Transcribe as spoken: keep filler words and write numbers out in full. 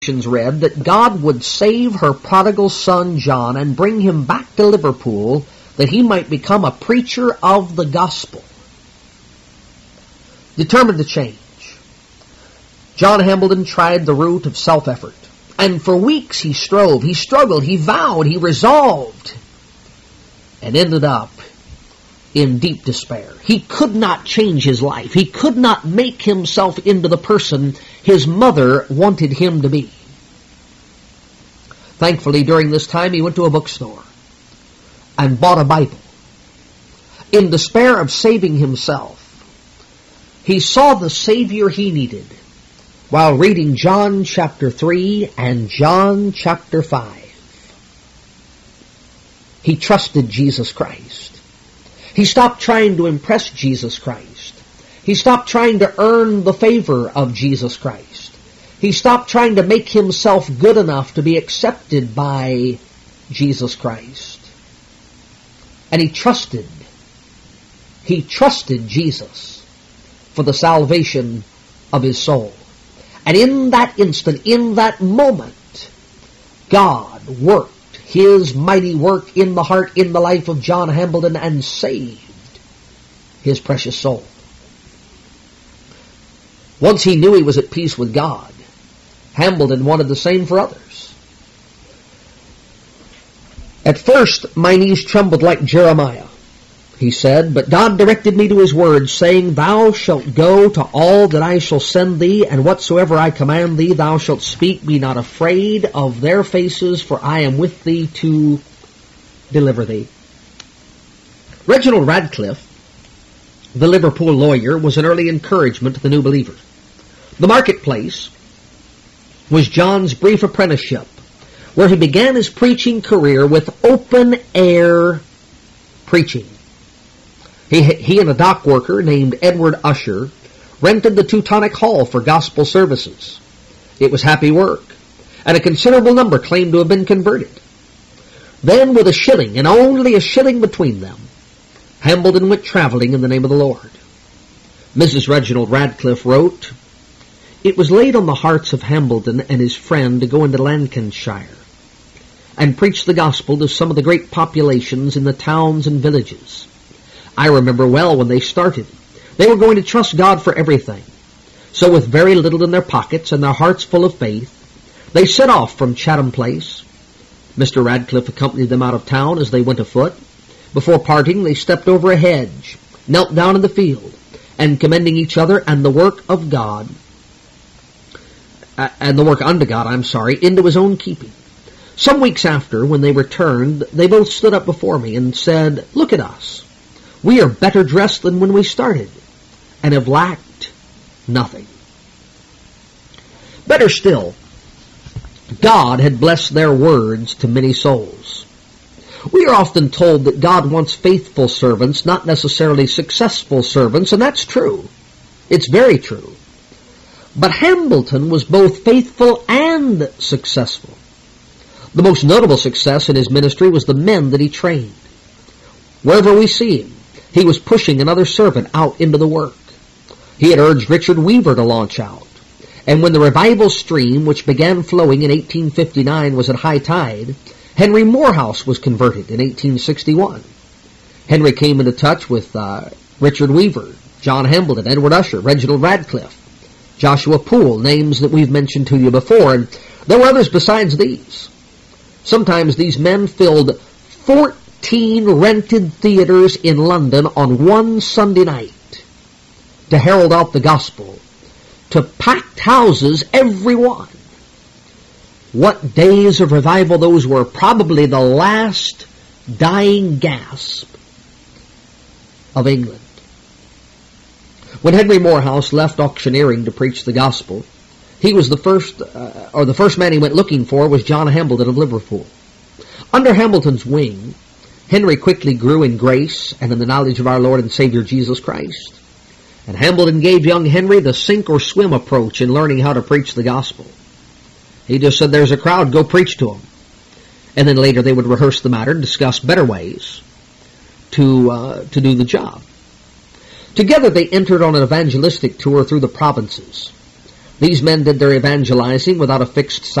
read that God would save her prodigal son John and bring him back to Liverpool that he might become a preacher of the gospel. Determined to change, John Hambledon tried the route of self-effort. And for weeks he strove, he struggled, he vowed, he resolved, and ended up in deep despair. He could not change his life. He could not make himself into the person his mother wanted him to be. Thankfully, during this time, he went to a bookstore and bought a Bible. In despair of saving himself, he saw the Savior he needed while reading John chapter three and John chapter five. He trusted Jesus Christ. He stopped trying to impress Jesus Christ. He stopped trying to earn the favor of Jesus Christ. He stopped trying to make himself good enough to be accepted by Jesus Christ. And he trusted, he trusted Jesus for the salvation of his soul. And in that instant, in that moment, God worked His mighty work in the heart, in the life of John Hambledon, and saved his precious soul. Once he knew he was at peace with God, Hambledon wanted the same for others. At first, my knees trembled like Jeremiah, he said, but God directed me to his word, saying, Thou shalt go to all that I shall send thee, and whatsoever I command thee, thou shalt speak. Be not afraid of their faces, for I am with thee to deliver thee. Reginald Radcliffe, the Liverpool lawyer, was an early encouragement to the new believers. The marketplace was John's brief apprenticeship, where he began his preaching career with open-air preaching. He, he and a dock worker named Edward Usher rented the Teutonic Hall for gospel services. It was happy work, and a considerable number claimed to have been converted. Then, with a shilling, and only a shilling between them, Hambledon went traveling in the name of the Lord. Missus Reginald Radcliffe wrote, It was laid on the hearts of Hambledon and his friend to go into Lancashire and preach the gospel to some of the great populations in the towns and villages. I remember well when they started. They were going to trust God for everything. So with very little in their pockets and their hearts full of faith, they set off from Chatham Place. Mister Radcliffe accompanied them out of town as they went afoot. Before parting, they stepped over a hedge, knelt down in the field, and commending each other and the work of God, uh, and the work unto God, I'm sorry, into his own keeping. Some weeks after, when they returned, they both stood up before me and said, Look at us. We are better dressed than when we started, and have lacked nothing. Better still, God had blessed their words to many souls. We are often told that God wants faithful servants, not necessarily successful servants, and that's true. It's very true. But Hambledon was both faithful and successful. The most notable success in his ministry was the men that he trained. Wherever we see him, he was pushing another servant out into the work. He had urged Richard Weaver to launch out. And when the revival stream, which began flowing in eighteen fifty-nine, was at high tide, Henry Morehouse was converted in eighteen sixty-one. Henry came into touch with uh, Richard Weaver, John Hambledon, Edward Usher, Reginald Radcliffe, Joshua Poole, names that we've mentioned to you before, and there were others besides these. Sometimes these men filled fourteen rented theaters in London on one Sunday night to herald out the gospel, to packed houses, every one. What days of revival those were, probably the last dying gasp of England. When Henry Morehouse left auctioneering to preach the gospel, he was the first, uh, or the first man he went looking for was John Hambledon of Liverpool. Under Hambledon's wing, Henry quickly grew in grace and in the knowledge of our Lord and Savior Jesus Christ. And Hambledon gave young Henry the sink or swim approach in learning how to preach the gospel. He just said, there's a crowd, go preach to them. And then later they would rehearse the matter and discuss better ways to uh, to do the job. Together they entered on an evangelistic tour through the provinces. These men did their evangelizing without a fixed